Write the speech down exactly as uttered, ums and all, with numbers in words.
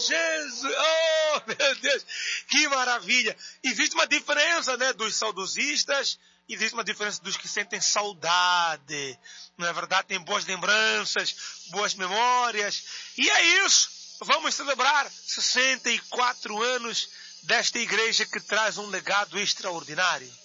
Jesus! Oh, meu Deus! Que maravilha! Existe uma diferença, né, dos saudosistas, existe uma diferença dos que sentem saudade. Não é verdade? Tem boas lembranças, boas memórias. E é isso! Vamos celebrar sessenta e quatro anos desta igreja que traz um legado extraordinário.